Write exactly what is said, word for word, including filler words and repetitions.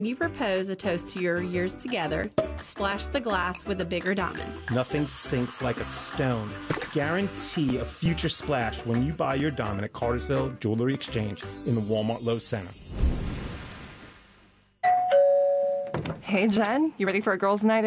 You propose a toast to your years together. Splash the glass with a bigger diamond. Nothing sinks like a stone. Guarantee a future splash when you buy your diamond at Cartersville Jewelry Exchange in the Walmart Lowe's Center. Hey, Jen, you ready for a girls' night